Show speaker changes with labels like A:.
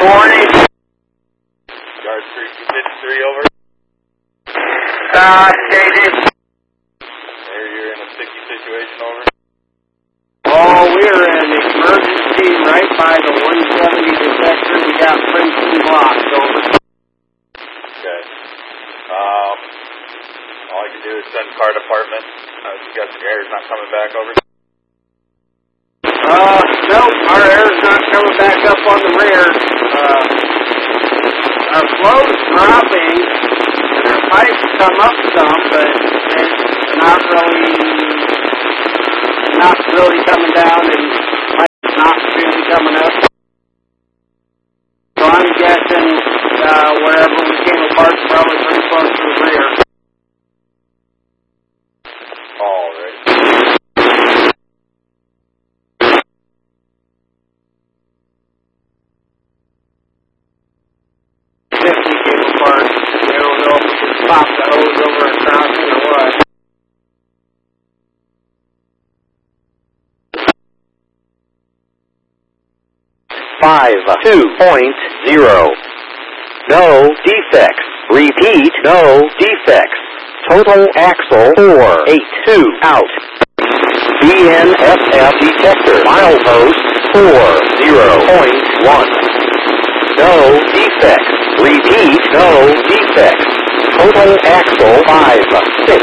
A: morning.
B: Guard 3253 over.
A: Stated.
B: There, you're in a sticky situation over.
A: Oh, we're in emergency right by the 170 detector. We got Princeton blocked, over.
B: Okay. All I can do is send car department. You guys, your air's not coming back over.
A: Nope, our air's not coming back up on the rear. Our flow's dropping, and our pipes come up some, but it's not really coming down, and pipes not really coming up. So I'm guessing wherever we came apart is probably pretty close to the rear.
B: All right.
A: If we came apart, we don't know if we just popped the hose over a crossing or what.
C: Five 2.0. No defects. Repeat, no defects. Total axle 482 out. BNSF detector milepost 40.1. No defects. Repeat, no defects. Total axle 5 6.